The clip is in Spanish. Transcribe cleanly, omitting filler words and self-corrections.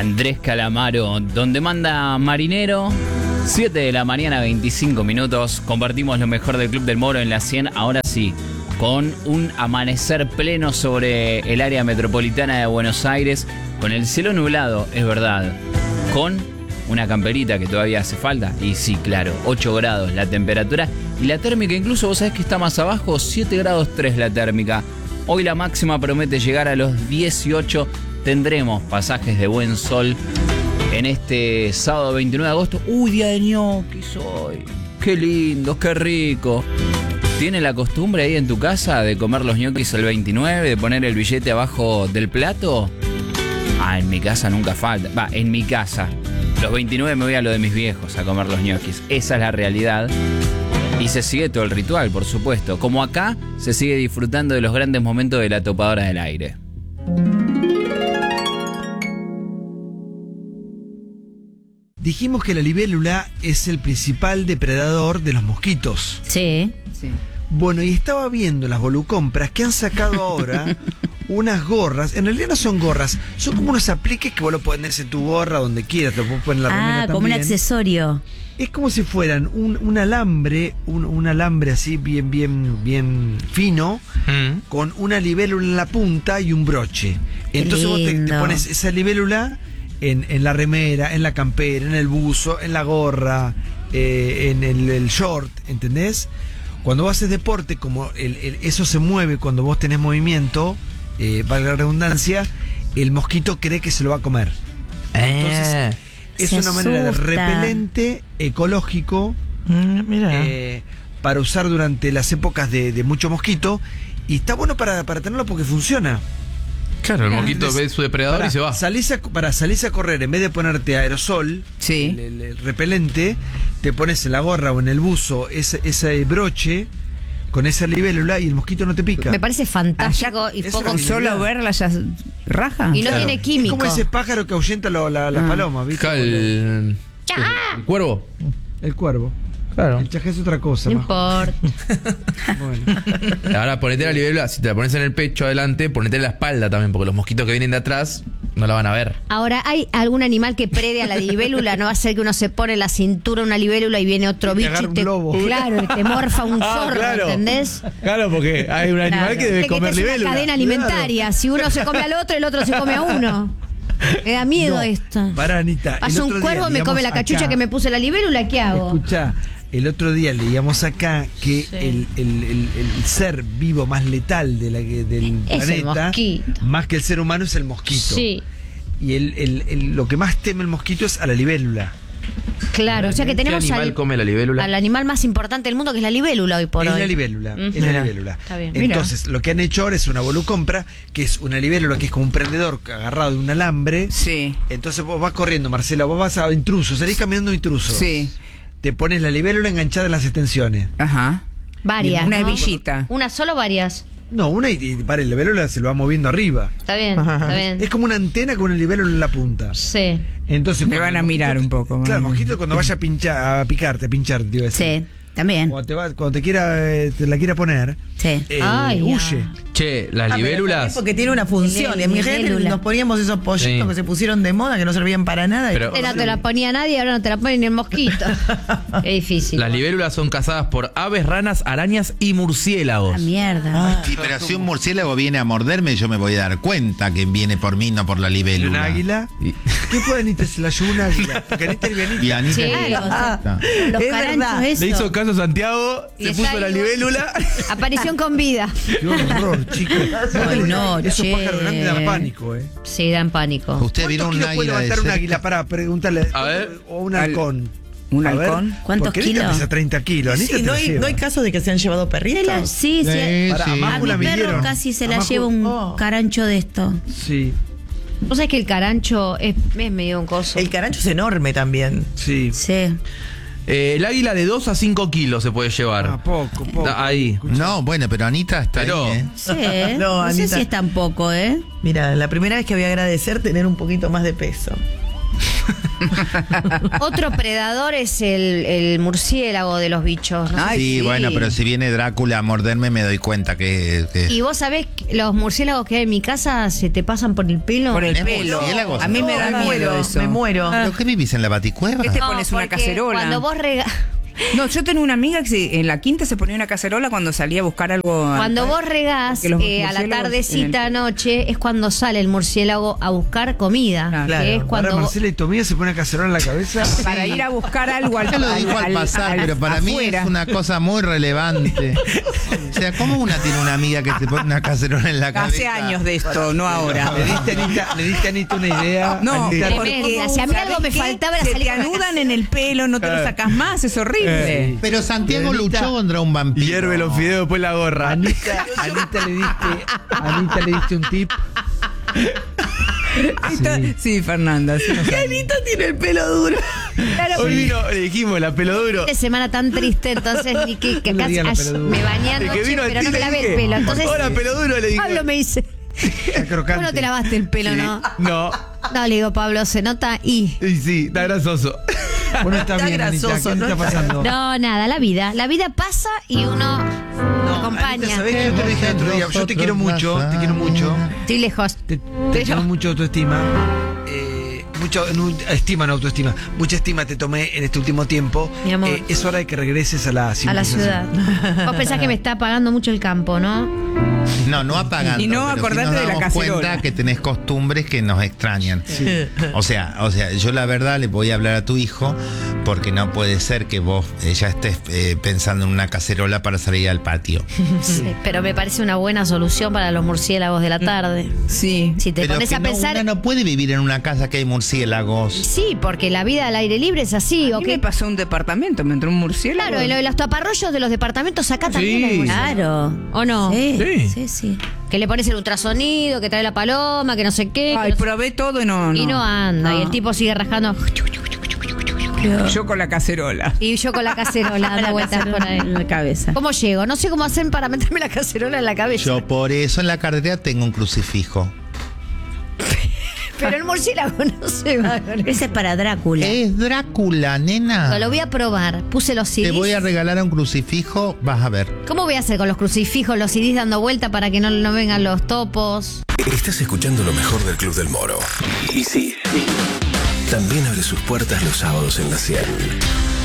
Andrés Calamaro, donde manda Marinero. 7 de la mañana, 25 minutos. Compartimos lo mejor del Club del Moro en la 100. Ahora sí, con un amanecer pleno sobre el área metropolitana de Buenos Aires. Con el cielo nublado, es verdad. Con una camperita que todavía hace falta. Y sí, claro, 8 grados la temperatura. Y la térmica incluso, vos sabés que está más abajo, 7 grados 3 la térmica. Hoy la máxima promete llegar a los 18. Tendremos pasajes de buen sol en este sábado 29 de agosto. Uy, día de ñoquis hoy. Qué lindo, qué rico. ¿Tiene la costumbre ahí en tu casa de comer los ñoquis el 29, de poner el billete abajo del plato? Ah, en mi casa nunca falta. Va, en mi casa. Los 29 me voy a lo de mis viejos a comer los ñoquis. Esa es la realidad. Y se sigue todo el ritual, por supuesto. Como acá, se sigue disfrutando de los grandes momentos de la topadora del aire. Dijimos que la libélula es el principal depredador de los mosquitos. Sí. Bueno, y estaba viendo las Volucompras que han sacado ahora unas gorras. En realidad no son gorras, son como unos apliques que vos lo pones en tu gorra donde quieras, te lo puedes poner en la remera también. Como un accesorio. Es como si fueran un alambre, un alambre así bien fino, con una libélula en la punta y un broche. Entonces vos te pones esa libélula en la remera, en la campera, en el buzo, en la gorra, en el short, ¿entendés? Cuando vos haces deporte, como eso se mueve cuando vos tenés movimiento, valga la redundancia, el mosquito cree que se lo va a comer. Entonces, es una manera de repelente ecológico para usar durante las épocas de mucho mosquito. Y está bueno para tenerlo porque funciona. Claro, el mosquito ve su depredador y se va. Salís a correr, en vez de ponerte aerosol, el repelente, te pones en la gorra o en el buzo ese broche con esa libélula y el mosquito no te pica. Me parece fantástico y poco. Con solo verla ya raja. Y no tiene químico. Es como ese pájaro que ahuyenta las palomas, ¿viste? El cuervo. El cuervo. Claro. El chajé es otra cosa. No importa. Bueno. Ahora ponete la libélula, si te la pones en el pecho adelante, ponete en la espalda también, porque los mosquitos que vienen de atrás no la van a ver. Ahora, ¿hay algún animal que prede a la libélula? No va a ser que uno se pone en la cintura una libélula y viene otro bicho y te, claro, y te morfa un zorro, claro. ¿Entendés? Claro, porque hay un animal que debe comer libélula. Es una cadena alimentaria. Claro. Si uno se come al otro, el otro se come a uno. Me da miedo esto. Pará, Anita. Pasa un cuervo, me come la cachucha que me puse la libélula, ¿qué hago? Escuchá. El otro día leíamos acá que el ser vivo más letal del planeta, más que el ser humano, es el mosquito. Sí. Y lo que más teme el mosquito es a la libélula. Claro, o sea que tenemos ¿Qué animal come la libélula? al animal más importante del mundo, que es la libélula hoy por hoy. Es la libélula. Está bien. Entonces, lo que han hecho ahora es una volucompra, que es una libélula que es como un prendedor agarrado de un alambre. Sí. Entonces vos vas corriendo, Marcela, vos vas a intruso, salís caminando intruso. Sí. Te pones la libélula enganchada en las extensiones. Ajá. Varias. Una ¿no? hebillita. ¿Una sola o varias? No, una y para el libélula se lo va moviendo arriba. Está bien, está bien. Es como una antena con el libélula en la punta. Sí. Entonces me van a mirar un poco. Claro, el mosquito cuando vaya a picarte, te iba a decir. Sí, también. Cuando te la quiera poner, sí. huye. Che, las libélulas. Porque tiene una función. Y en mi gente nos poníamos esos pollitos que se pusieron de moda, que no servían para nada. Pero no te la ponía nadie, ahora no te la pone ni el mosquito. Es difícil. Las libélulas son cazadas por aves, ranas, arañas y murciélagos. Ah, mierda. Sí, pero si un murciélago viene a morderme, yo me voy a dar cuenta que viene por mí, no por la libélula. ¿Un águila? ¿Qué puede Anita? Se la llevó un águila. Porque Anita es Anita. Y Anita Sí, los caranchos, eso. Le hizo caso a Santiago, se puso la libélula. Aparición con vida. Qué horror, chicos. Ay, no, esos pájaros grandes dan pánico, Sí, dan pánico. ¿Usted vieron un águila? ¿Puede levantar un águila? Para preguntarle. A ver. O un halcón. ¿Un halcón? ¿Cuántos kilos? Pesa 30 kilos. Sí, no hay caso de que se han llevado perritos. Sí. A mi perro casi se la lleva un carancho de esto. Sí. Vos sabés que el carancho es medio un coso. El carancho es enorme también. Sí. Sí. El águila de 2 a 5 kilos se puede llevar. Poco. Ahí. No, bueno, pero Anita está Pero, ahí, Sí, No, sé si es tan poco, Mira, la primera vez que voy a agradecer tener un poquito más de peso. Otro predador es el murciélago de los bichos. ¿No? Sí, bueno, pero si viene Drácula a morderme me doy cuenta que... Y vos sabés que los murciélagos que hay en mi casa se te pasan por el pelo. Por el ¿Es pelo. murciélago? A mí me da miedo eso. Me muero. ¿Pero qué vivís en la baticueva? ¿Qué te pones una porque cacerola? Cuando vos No, yo tenía una amiga que en la quinta se ponía una cacerola cuando salía a buscar algo. Cuando vos regás Porque los a la murciélagos tardecita noche es cuando sale el murciélago a buscar comida. Claro. Que es cuando Para Marcela y Tomía se pone cacerola en la cabeza. Para ir a buscar algo al Ya lo dijo al pasar, pero para mí afuera. es una cosa muy relevante. O sea, ¿cómo una tiene una amiga que se pone una cacerola en la cabeza? Hace años de esto, no ahora. Le diste a Anita una idea. No, Anita, Tremenda. Si a mí algo me ¿sabés qué? faltaba era Se salir te con la anudan en el pelo, no te lo sacas más, es horrible. Pero Santiago Anita- luchó contra un vampiro. Hierve los fideos después la gorra. Anita le diste un tip. Sí, Fernanda. Sí, no sabe. Anita tiene el pelo duro. Claro, Hoy vino, le dijimos, la pelo duro. de semana tan triste, entonces ni que No le acá digan la pelodura. me bañé El que anoche, vino al pero no tiro me le lavé el dije, pelo. Entonces, hola, pelo duro, le dije. Pablo me dice, Está crocante. vos no te lavaste el pelo, ¿no? No. No, le digo, Pablo, se nota y... Y sí, está grasoso. Vos no estás Está bien, Anita. grasoso, ¿Qué ¿no? te está pasando? No, nada, la vida pasa y uno acompaña. Anita, ¿sabés que yo te lo dije el otro día? Yo te quiero mucho, Estoy lejos. te tengo mucha autoestima. Estima, no autoestima. Mucha estima te tomé en este último tiempo. Mi amor. Es hora de que regreses a la A la ciudad. Vos pensás que me está pagando mucho el campo, ¿no? No apagando. Y no pero sí acordate nos de la damos cacerola. cuenta que tenés costumbres que nos extrañan. O sea, yo la verdad le voy a hablar a tu hijo porque no puede ser que vos ya estés pensando en una cacerola para salir al patio. Sí, pero me parece una buena solución para los murciélagos de la tarde. Sí. Si te Pero pones que a no, pensar... una no puede vivir en una casa que hay murciélagos. Sí, porque la vida al aire libre es así. A ¿O mí qué? me pasó un departamento, me entró un murciélago. Claro, y lo de los taparrollos de los departamentos acá también hay murciélagos. Claro. ¿O no? Sí. Que le pones el ultrasonido, que trae la paloma, que no sé qué. Ay, que no sé- probé todo y no. Y no anda. No. Y el tipo sigue rajando. Yo con la cacerola. Y yo con la cacerola dando vueltas por ahí. En la cabeza. ¿Cómo llego? No sé cómo hacen para meterme la cacerola en la cabeza. Yo por eso en la carretera tengo un crucifijo. Pero el murciélago no se va con eso. Ese es para Drácula. Es Drácula, nena. No, lo voy a probar. Puse los Te CDs. voy a regalar a un crucifijo, vas a ver. ¿Cómo voy a hacer con los crucifijos, los CDs dando vuelta para que no vengan los topos? Estás escuchando lo mejor del Club del Moro. Y sí, también abre sus puertas los sábados en la 100.